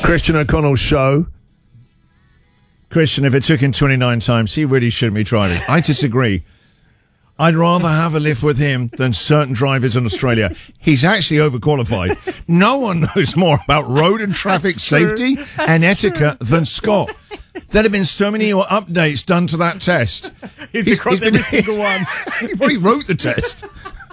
Christian O'Connell show. Christian, if it took him 29 times, he really shouldn't be driving. I disagree. I'd rather have a lift with him than certain drivers in Australia. He's actually overqualified. No one knows more about road and traffic safety and etiquette than Scott. There'd have been so many updates done to that test. He'd be across every single one. He probably wrote the test.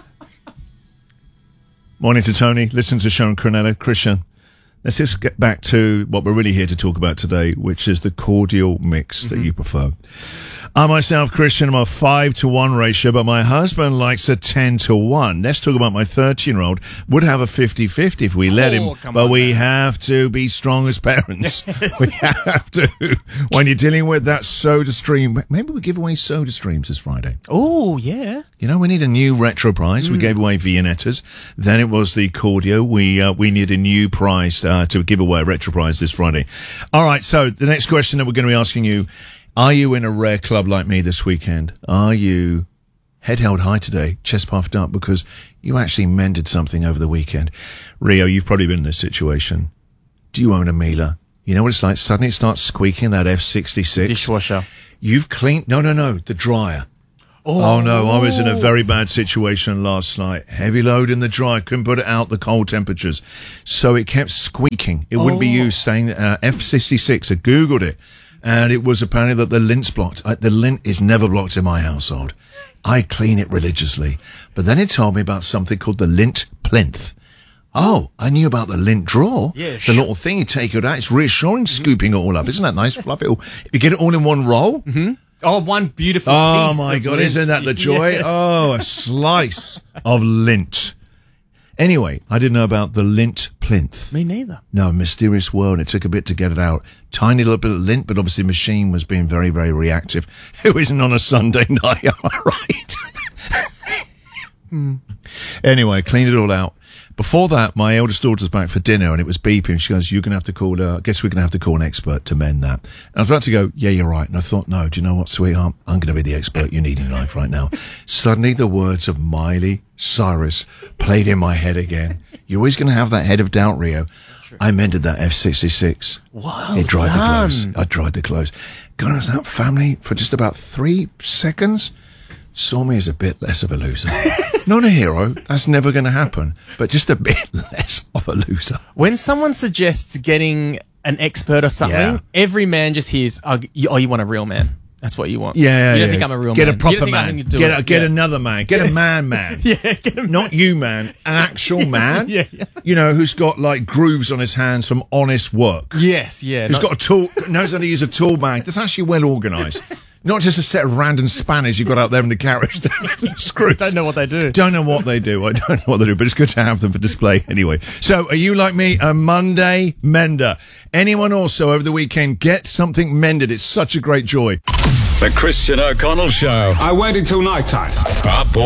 Morning to Tony. Listen to Sharon Cornetta. Christian, let's just get back to what we're really here to talk about today, which is the cordial mix that you prefer. I myself, Christian, I'm a 5-to-1 ratio, but my husband likes a 10-to-1. Let's talk about my 13-year-old. Would have a 50-50 if we let him, but we have to be strong as parents. Yes. We have to. When you're dealing with that Soda Stream, maybe we give away Soda Streams this Friday. Oh, yeah. You know, we need a new retro prize. We gave away Viennettas. Then it was the Cordio. We need a new prize to give away a retro prize this Friday. All right, so the next question that we're going to be asking you, are you in a rare club like me this weekend? Are you head held high today, chest puffed up, because you actually mended something over the weekend? Rio, you've probably been in this situation. Do you own a Miele? You know what it's like? Suddenly it starts squeaking, that F66. Dishwasher. You've cleaned... No, the dryer. Oh, no, I was in a very bad situation last night. Heavy load in the dryer, couldn't put it out, the cold temperatures. So it kept squeaking. It wouldn't be you saying that F66. I Googled it. And it was apparently that the lint's blocked. The lint is never blocked in my household. I clean it religiously. But then it told me about something called the lint plinth. Oh, I knew about the lint drawer. Yeah, the little thing you take it out. It's reassuring scooping it all up. Isn't that nice? Fluff it all. You get it all in one roll. Mm-hmm. Oh, one beautiful piece. Oh, my God. Lint. Isn't that the joy? Yes. Oh, a slice of lint. Anyway, I didn't know about the lint plinth. Me neither. No, mysterious world. It took a bit to get it out. Tiny little bit of lint, but obviously the machine was being very, very reactive. Who isn't on a Sunday night? Am I right? Anyway, cleaned it all out. Before that, my eldest daughter's back for dinner and it was beeping. She goes, you're going to have to call, I guess we're going to have to call an expert to mend that. And I was about to go, yeah, you're right. And I thought, no, do you know what, sweetheart? I'm going to be the expert you need in life right now. Suddenly the words of Miley Cyrus played in my head again. You're always going to have that head of doubt, Rio. I mended that F66. Wow. It dried the clothes. I dried the clothes. God, was that family for just about 3 seconds saw me as a bit less of a loser. Not a hero. That's never going to happen. But just a bit less of a loser. When someone suggests getting an expert or something, every man just hears, oh, you want a real man. That's what you want. Yeah, you don't think I'm a real get man. A proper man. Get another man. Get a man. Not you, man. An actual man. You know, who's got like grooves on his hands from honest work. Yes, yeah. Who's got a tool, knows how to use a tool bag. That's actually well organised. Not just a set of random spanners you've got out there in the garage. Screws. Don't know what they do. Don't know what they do. I don't know what they do, but it's good to have them for display anyway. So, are you like me, a Monday mender? Anyone also over the weekend get something mended? It's such a great joy. The Christian O'Connell Show. I waited till night time. Up all